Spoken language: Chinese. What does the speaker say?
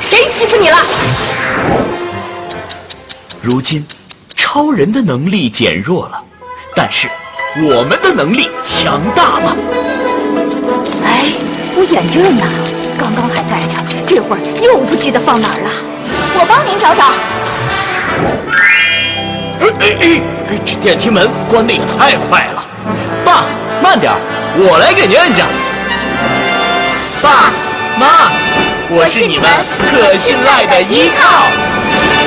谁欺负你了？ 如今，超人的能力减弱了，但是我们的能力强大了。 哎，我眼镜呢？刚刚还戴着，这会儿又不记得放哪儿了。我帮您找找。 这电梯门关得也太快了。爸，慢点，我来给您摁着。爸妈，我是你们可信赖的依靠。